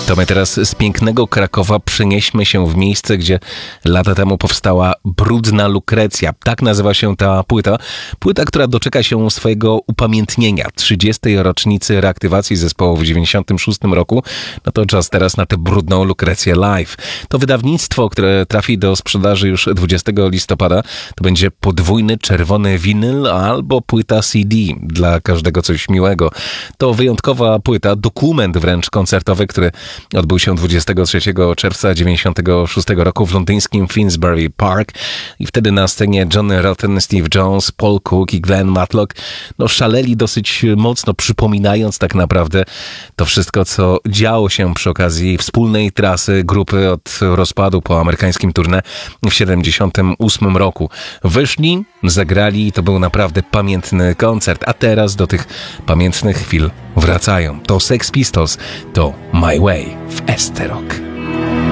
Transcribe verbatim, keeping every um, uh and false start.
To my teraz z pięknego Krakowa przenieśmy się w miejsce, gdzie lata temu powstała Brudna Lukrecja. Tak nazywa się ta płyta. Płyta, która doczeka się swojego upamiętnienia, trzydziestej rocznicy reaktywacji zespołu w dziewięćdziesiątym szóstym roku. No to czas teraz na tę Brudną Lukrecję live. To wydawnictwo, które trafi do sprzedaży już dwudziestego listopada. To będzie podwójny czerwony winyl albo płyta C D. Dla każdego coś miłego. To wyjątkowa płyta, dokument wręcz koncertowy, który odbył się dwudziestego trzeciego czerwca dziewięćdziesiątego szóstego roku w londyńskim Finsbury Park i wtedy na scenie Johnny Rotten, Steve Jones, Paul Cook i Glenn Matlock no szaleli dosyć mocno, przypominając tak naprawdę to wszystko, co działo się przy okazji wspólnej trasy grupy od rozpadu po amerykańskim tournée w siedemdziesiątym ósmym roku. Wyszli, zagrali i to był naprawdę pamiętny koncert, a teraz do tych pamiętnych chwil wracają. To Sex Pistols, to My Way w S T Rock.